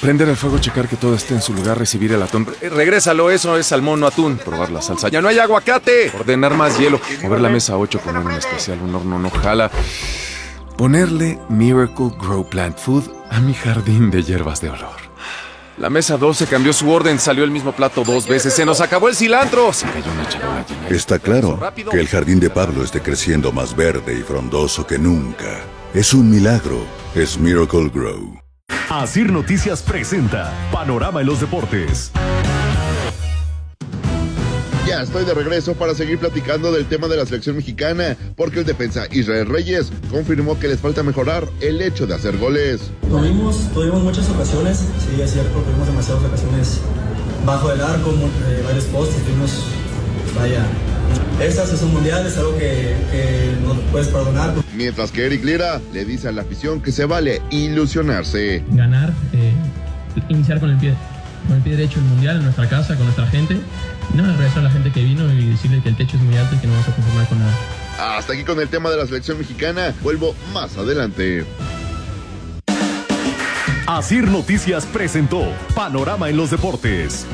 Prender el fuego, checar que todo esté en su lugar, recibir el atún. Regrésalo, eso es salmón o atún. Probar la salsa. ¡Ya no hay aguacate! Ordenar más hielo. Mover la mesa 8, poner un especial, un horno no jala. Ponerle Miracle Grow Plant Food a mi jardín de hierbas de olor. La mesa 12 cambió su orden, salió el mismo plato 2 veces. ¡Se nos acabó el cilantro! Se cayó una charola llena. Está claro que el jardín de Pablo esté creciendo más verde y frondoso que nunca. Es un milagro. Es Miracle Grow. Asir Noticias presenta Panorama en los Deportes. Ya estoy de regreso para seguir platicando del tema de la selección mexicana, porque el defensa Israel Reyes confirmó que les falta mejorar el hecho de hacer goles. Tuvimos muchas ocasiones, sí, es cierto, tuvimos demasiadas ocasiones bajo el arco, varios postes, estas es un mundial, es algo que no puedes perdonar. Mientras que Eric Lira le dice a la afición que se vale ilusionarse. Ganar, iniciar con el pie derecho el mundial en nuestra casa, con nuestra gente. Y nada, regresar a la gente que vino y decirle que el techo es muy alto y que no vamos a conformar con nada. Hasta aquí con el tema de la selección mexicana. Vuelvo más adelante. Asir Noticias presentó Panorama en los Deportes.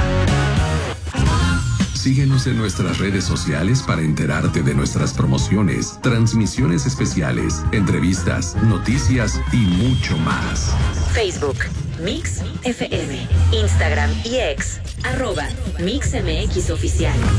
Síguenos en nuestras redes sociales para enterarte de nuestras promociones, transmisiones especiales, entrevistas, noticias y mucho más. Facebook, Mix FM, Instagram y X, @MixMX Oficial.